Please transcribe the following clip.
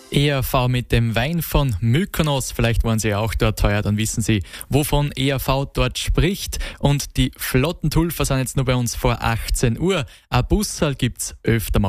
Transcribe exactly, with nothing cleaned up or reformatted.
E R V mit dem Wein von Mykonos. Vielleicht waren Sie auch dort heuer, dann wissen Sie, wovon E R V dort spricht. Und die Flottentulfer sind jetzt nur bei uns vor achtzehn Uhr. Ein Bussal gibt's öfter mal.